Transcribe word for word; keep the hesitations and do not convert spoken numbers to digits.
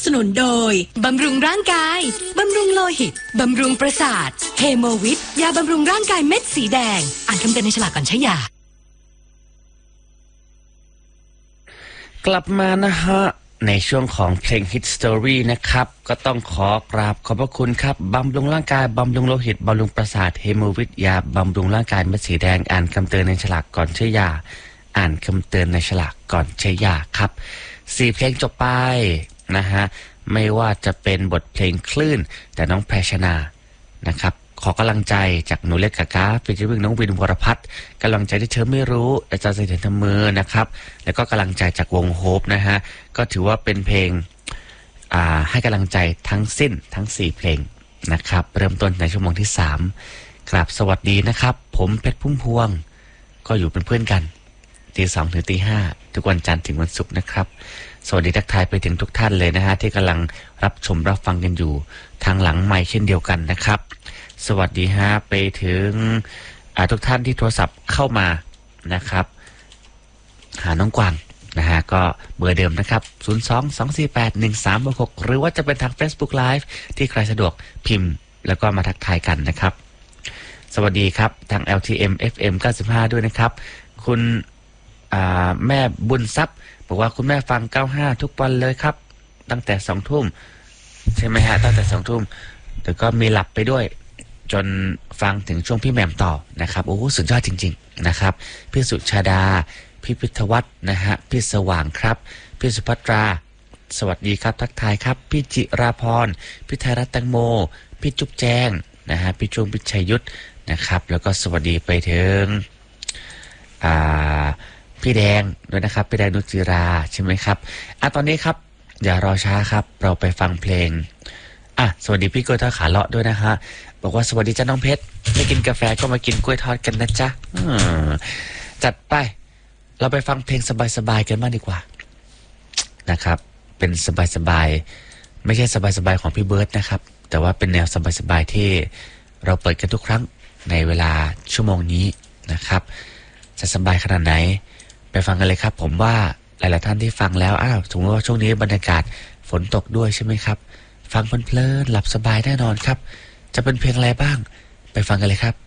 สนุนโดยบำรุงร่างกายบำรุงโลหิตบำรุงประสาทเฮโมวิทยาบำรุงร่างกายเม็ดสีแดงอ่านคำเตือนในฉลากก่อนใช้ยากลับมานะฮะในช่วงของเพลง Hit Story นะครับก็ต้องขอกราบขอบพระคุณครับบำรุงร่างกายบำรุงโลหิตบำรุงประสาทเฮโมวิทยาบำรุงร่างกายเม็ดสีแดงอ่านคำเตือนในฉลากก่อนใช้ยาอ่านคำเตือนในฉลากก่อนใช้ยาครับสี่เพลงจบไปนะฮะไม่ว่าจะเป็นบทเพลงคลื่นแต่น้องแพรชนานะครับขอกำลังใจจากหนูเล็กกะกาฟิจิวิงน้องวินวรพัฒน์กำลังใจที่เธอไม่รู้อาจารย์เสถียรธรรมมือนะครับแล้วก็กำลังใจจากวงโฮปนะฮะก็ถือว่าเป็นเพลงอ่าให้กำลังใจทั้งสิ้นทั้งสี่เพลงนะครับเริ่มต้นในชั่วโมงที่สามกราบสวัสดีนะครับผมเพชรพุ่มพวงก็อยู่เป็นเพื่อนกันตีสองถึงตีห้าทุกวันจันทร์ถึงวันศุกร์นะครับสวัสดีทักทายไปถึงทุกท่านเลยนะฮะที่กำลังรับชมรับฟังกันอยู่ทางหลังไมค์เช่นเดียวกันนะครับสวัสดีฮะไปถึงทุกท่านที่โทรศัพท์เข้ามานะครับหาน้องกวางนะฮะก็เบอร์เดิมนะครับศูนย์ สอง สอง สี่ แปด หนึ่ง สาม หก หรือว่าจะเป็นทาง Facebook Live ที่ใครสะดวกพิมพ์แล้วก็มาทักทายกันนะครับสวัสดีครับทาง แอล ที เอ็ม เอฟ เอ็ม เก้าสิบห้าด้วยนะครับคุณแม่บุญทรัพย์บอกว่าคุณแม่ฟังเก้าสิบห้าทุกวันเลยครับตั้งแต่สองทุ่มใช่ไหมฮะตั้งแต่สองทุ่มแต่ก็มีหลับไปด้วยจนฟังถึงช่วงพี่แหม่มต่อนะครับโอ้สุดยอดจริงๆนะครับพี่สุชาดาพี่พิทวัฒน์นะฮะพี่สว่างครับพี่สุภัตราสวัสดีครับทักทายครับพี่จิราพรพี่ไทยรัตน์แตงโมพี่จุ๊บแจงนะฮะพี่จงพิชัยยุทธนะครับแล้วก็สวัสดีไปถึงอ่าพี่แดงด้วยนะครับพี่แดงนุจิราใช่ไหมครับอ่ะตอนนี้ครับอย่ารอช้าครับเราไปฟังเพลงอ่ะสวัสดีพี่กล้วยทอดขาเลาะด้วยนะฮะบอกว่าสวัสดีจ้าน้องเพชรไม่กินกาแฟก็มากินกล้วยทอดกันนะจ๊ะจัดไปเราไปฟังเพลงสบายๆกันบ้างดีกว่านะครับเป็นสบายๆไม่ใช่สบายๆของพี่เบิร์ดนะครับแต่ว่าเป็นแนวสบายๆที่เราเปิดกันทุกครั้งในเวลาชั่วโมงนี้นะครับจะสบายขนาดไหนไปฟังกันเลยครับผมว่าหลายๆท่านที่ฟังแล้วอ้าวสมมติว่าช่วงนี้บรรยากาศฝนตกด้วยใช่ไหมครับฟังเพลินๆหลับสบายแน่นอนครับจะเป็นเพลงอะไรบ้างไปฟังกันเลยครับ